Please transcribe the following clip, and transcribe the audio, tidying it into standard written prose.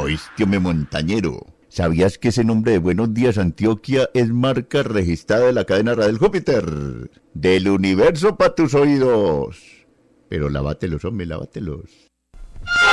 Oíste, hombre montañero. ¿Sabías que ese nombre de Buenos Días Antioquia es marca registrada de la cadena Radial Júpiter? Del universo para tus oídos. Pero lábatelos, hombre, lábatelos.